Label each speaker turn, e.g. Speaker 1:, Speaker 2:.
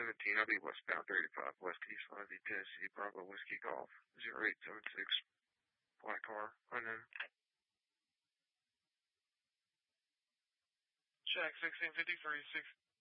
Speaker 1: 17, I'll be westbound 35 West East Levy, Tennessee, Bravo Whiskey Golf, 0876, black car, unknown.
Speaker 2: Check 1653,